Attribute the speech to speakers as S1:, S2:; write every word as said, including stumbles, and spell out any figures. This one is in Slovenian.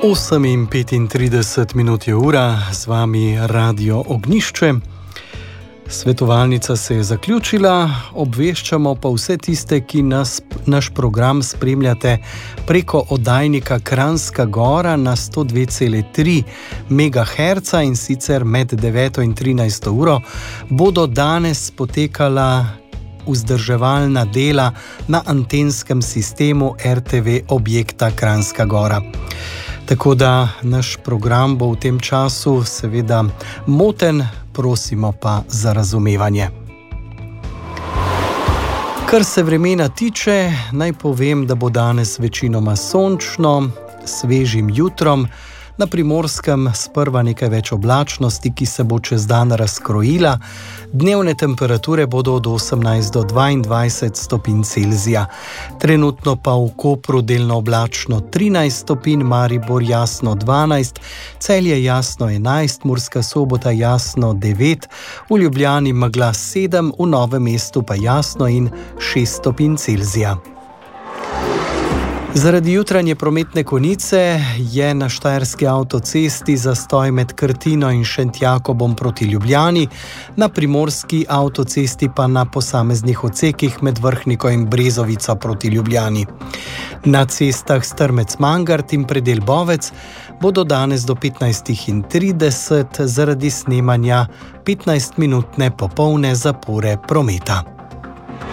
S1: osem in petintrideset minut je ura, z vami Radio Ognjišče. Svetovalnica se je zaključila, obveščamo pa vse tiste, ki nas, naš program spremljate preko oddajnika Kranjska Gora na sto dve cela tri megaherca in sicer med deveto in trinajsto uro bodo danes potekala vzdrževalna dela na antenskem sistemu R T V objekta Kranjska Gora. Tako da naš program bo v tem času seveda moten, prosimo pa za razumevanje. Kar se vremena tiče, naj povem, da bo danes večinoma sončno, svežim jutrom, na Primorskem sprva nekaj več oblačnosti, ki se bo čez dan razkrojila. Dnevne temperature bodo od osemnajst do dvaindvajset stopinj Celzija. Trenutno pa v Kopru delno oblačno trinajst stopinj, Maribor jasno dvanajst, Celje jasno enajst, Murska Sobota jasno devet, v Ljubljani megla sedem, v Novem mestu pa jasno in šest stopinj Celzija. Zaradi jutranje prometne konice je na štajerski avtocesti zastoj med Krtino in Šentjakobom proti Ljubljani, na primorski avtocesti pa na posameznih odsekih med Vrhniko in Brezovico proti Ljubljani. Na cestah Strmec-Mangart in predel Bovec bodo danes do petnajst trideset zaradi snemanja petnajstminutne popolne zapore prometa.